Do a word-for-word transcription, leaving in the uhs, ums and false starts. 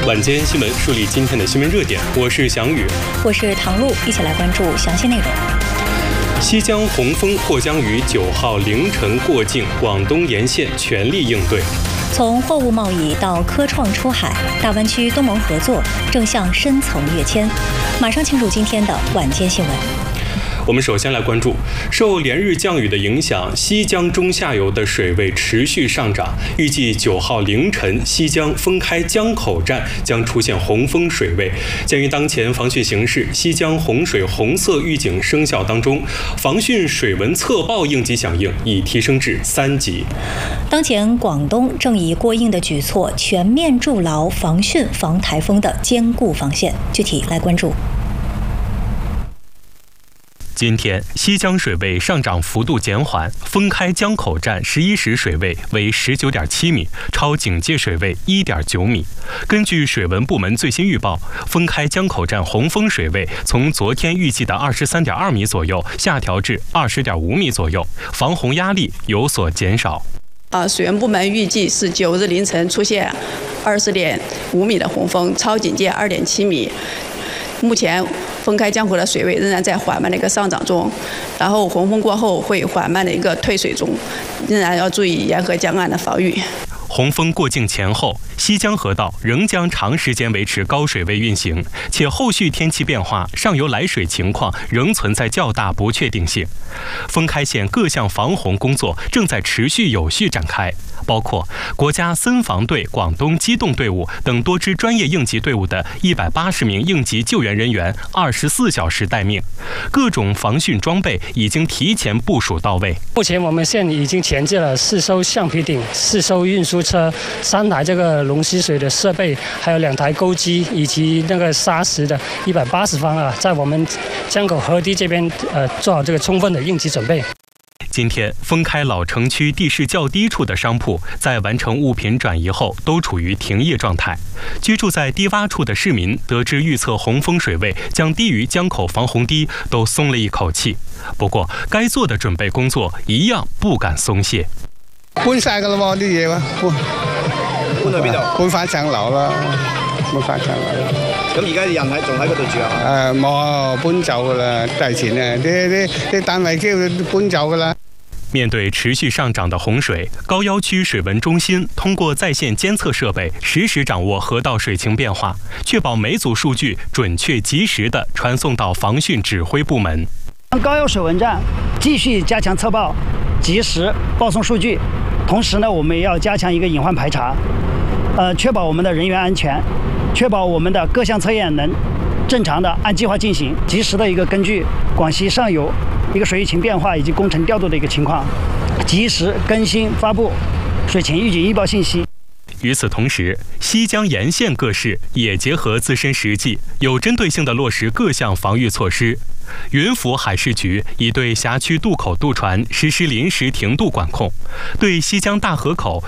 晚间新闻梳理今天的新闻热点，我是翔宇， 我是唐璐，一起来关注详细内容。 西江洪峰或将于九号凌晨过境，广东沿线全力应对。 从货物贸易到科创出海，大湾区东盟合作正向深层跃迁。马上进入今天的晚间新闻。 我们首先来关注，受连日降雨的影响，西江中下游的水位持续上涨。预计九号凌晨，西江封开江口站将出现洪峰水位。鉴于当前防汛形势，西江洪水红色预警生效当中，防汛水文测报应急响应已提升至三级。 当前广东正以过硬的举措，全面筑牢防汛防台风的坚固防线。具体来关注。 今天西江水位上涨幅度减缓，封开江口站十一时水位为十九点七米，超警戒水位一点九米。根据水文部门最新预报，封开江口站洪峰水位从昨天预计的二十三点二米左右下调至二十点五米左右，防洪压力有所减少。 啊，水文部门预计是九日凌晨出现二十点五米的洪峰，超警戒二点七米。目前封开江口的水位仍然在缓慢的一个上涨中，然后洪峰过后会缓慢的一个退水中，仍然要注意沿河江岸的防御。 洪峰过境前后，西江河道仍将长时间维持高水位运行，且后续天气变化、上游来水情况仍存在较大不确定性。封开县各项防洪工作正在持续有序展开，包括国家森防队广东机动队伍等多支专业应急队伍的一百八十名应急救援人员二十四小时待命，各种防汛装备已经提前部署到位。 目前我们县已经前置了四艘橡皮艇、四艘运输车、三台这个龙吸水的设备，还有两台钩机以及那个砂石的一百八十方啊，在我们江口河堤这边呃做好这个充分的应急准备。 今天封开老城区地势较低处的商铺，在完成物品转移后都处于停业状态。居住在低洼处的市民得知预测洪峰水位将低于江口防洪堤，都松了一口气。不过该做的准备工作一样不敢松懈。 搬晒噶啦喎啲嘢喎， 搬去邊度？ 搬翻上樓啦，搬翻上樓。 咁而家人喺仲喺嗰度住啊？ 誒冇，搬走噶啦，提前啊，啲啲啲單位叫搬走噶啦。 面对持续上涨的洪水，高要区水文中心通过在线监测设备，实时掌握河道水情变化，确保每组数据准确及时地传送到防汛指挥部门。 高要水文站继续加强测报，及时报送数据。同时呢，我们也要加强一个隐患排查，呃，确保我们的人员安全，确保我们的各项测验能正常的按计划进行，及时的一个根据广西上游一个水域情变化以及工程调度的一个情况，及时更新发布水情预警预报信息。 与此同时，西江沿线各市也结合自身实际，有针对性地落实各项防御措施。云浮海事局已对辖区渡口渡船实施临时停渡管控，对西江大河口